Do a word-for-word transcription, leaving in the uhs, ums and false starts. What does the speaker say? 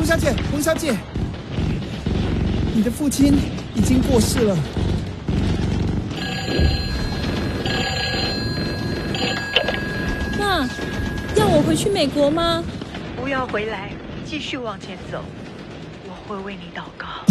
洪小姐，洪小姐，你的父亲已经过世了。 那要我回去美国吗？ 不要回来，继续往前走，我会为你祷告。